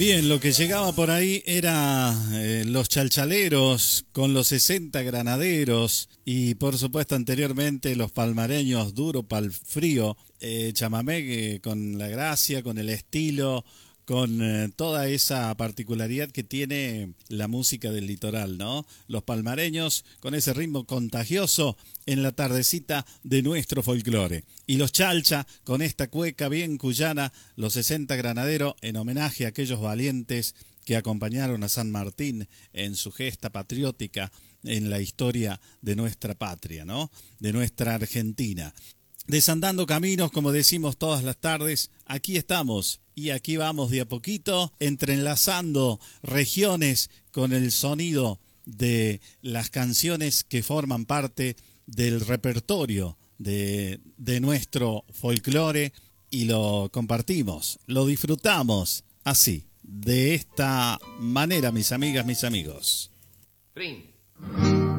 Bien, lo que llegaba por ahí era los chalchaleros con los 60 granaderos y por supuesto anteriormente los palmareños duro pal frío, chamamé con la gracia, con el estilo, con toda esa particularidad que tiene la música del litoral, ¿no? Los palmareños con ese ritmo contagioso en la tardecita de nuestro folclore. Y los chalcha con esta cueca bien cuyana, los 60 granaderos en homenaje a aquellos valientes que acompañaron a San Martín en su gesta patriótica en la historia de nuestra patria, ¿no? De nuestra Argentina. Desandando caminos, como decimos todas las tardes, aquí estamos y aquí vamos de a poquito entrelazando regiones con el sonido de las canciones que forman parte del repertorio de nuestro folclore y lo compartimos, lo disfrutamos así, de esta manera, mis amigas, mis amigos. Brindis.